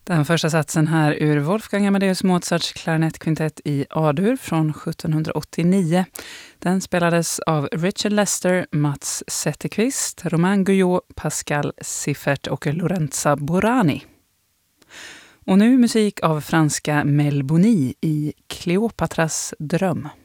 Den första satsen här ur Wolfgang Amadeus Mozarts klarinettkvintett i A-dur från 1789. Den spelades av Richard Lester, Mats Zetterqvist, Romain Guyot, Pascal Siffert och Lorenza Borani. Och nu musik av franska Melboni i Kleopatras dröm.